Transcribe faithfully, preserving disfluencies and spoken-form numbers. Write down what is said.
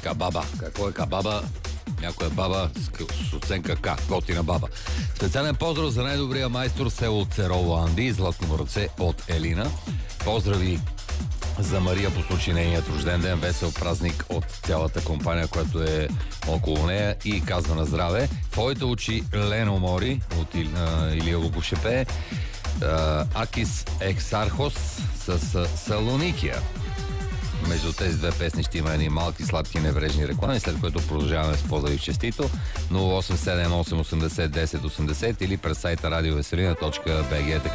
Кабаба. Какво е кабаба? Някоя баба с оценка К. Готина баба. Специален поздрав за най-добрия майстор село Церово Анди. Златно ръце от Елина. Поздрави за Мария по случай нейният рожден ден. Весел празник от цялата компания, която е около нея и казва на здраве. Твоите очи Лено Мори от Илия Лукошепе. Акис Ексархос с Салоникия. Между тези две песни ще има едни малки, сладки, неврежни реклами, след което продължаваме с поздрави в честито. нула осем седем осем осемдесет десет осемдесет или през сайта радиовеселина точка бг.